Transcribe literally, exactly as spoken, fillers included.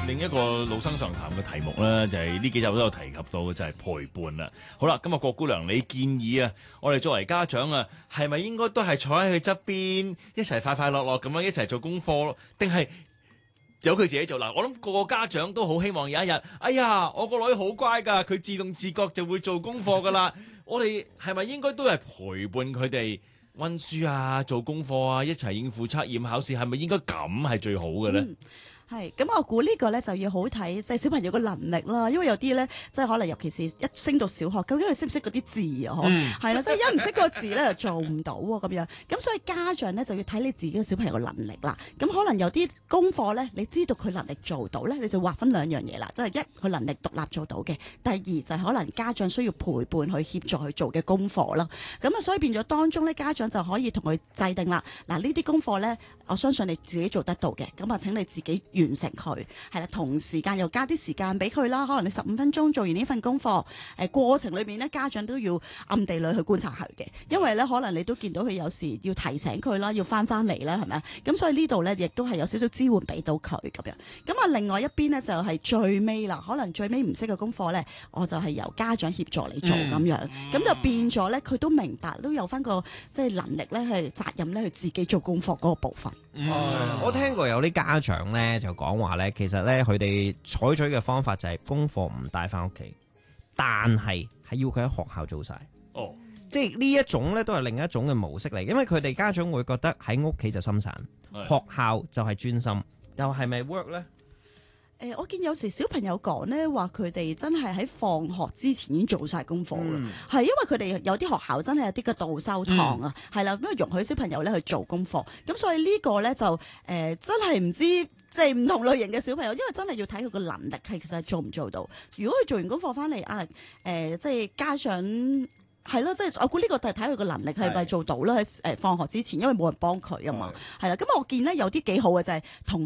另一個老生常談嘅題目咧，就係、是、呢幾集都有提及到嘅，就係、是、陪伴啦。好啦，咁啊，郭姑娘，你建議啊，我哋作為家長啊，係咪應該都係坐喺佢側邊，一齊快快樂樂咁樣一齊做功課咯？定係由佢自己做啦？我諗個個家長都好希望有一日，哎呀，我個女好乖㗎，佢自動自覺就會做功課㗎啦。我哋係咪應該都係陪伴佢哋溫書啊、做功課啊，一齊應付測驗考試？係咪應該咁係最好嘅咧？ 嗯係，咁我估呢個咧就要好睇，即係小朋友嘅能力啦。因為有啲咧，即係可能尤其是一升到小學，究竟佢識唔識嗰啲字啊？ 嗯， 係啦，即係一唔識個字咧，就做唔到喎咁樣。咁所以家長咧就要睇你自己嘅小朋友嘅能力啦。咁可能有啲功課咧，你知道佢能力做到咧，你就劃分兩樣嘢啦。即係一，佢能力獨立做到嘅；第二就係可能家長需要陪伴去協助去做嘅功課啦。咁啊，所以變咗當中咧，家長就可以同佢制定啦。嗱，呢啲功課咧，我相信你自己做得到嘅。咁啊，請你自己完成佢，係啦，同時間又加啲時間俾佢啦。可能你十五分鐘做完呢份功課，誒過程裏面咧，家長都要暗地裏去觀察佢嘅，因為咧可能你都見到佢有時要提醒佢啦，要翻翻嚟啦，係咪啊？咁所以呢度咧亦都係有少少支援俾到佢咁樣。咁啊，另外一邊咧就係最尾啦，可能最尾唔識嘅功課咧，我就係由家長協助你做咁樣，咁、嗯、就變咗咧佢都明白，都有翻個即係能力咧，係責任咧，去自己做功課嗰個部分。 嗯、我聽過有啲家長咧就講話咧，其實咧佢哋採取嘅方法就係功課唔帶翻屋企，但係係要佢喺學校做晒。 哦， 即係呢一種咧都係另一種嘅模式嚟，因為佢哋家長會覺得喺屋企就心散，學校就係專心，又係咪 work 咧？ 誒、呃，我見有時小朋友講咧，話佢哋真係喺放學之前已經做晒功課嘅，係、嗯、因為佢哋有啲學校真係有啲嘅導修堂啊，係啦、嗯，咁啊容許小朋友咧去做功課，咁所以呢個咧就誒、呃、真係唔知即係唔同類型嘅小朋友，因為真係要睇佢個能力係其實係做唔做到。如果佢做完功課翻嚟啊，誒、呃、即係家長。係咯，即係我估呢個係睇佢個能力係咪做到啦？喺誒放學之前，因為冇人幫佢啊嘛，係啦。咁我見咧有啲幾好嘅就係同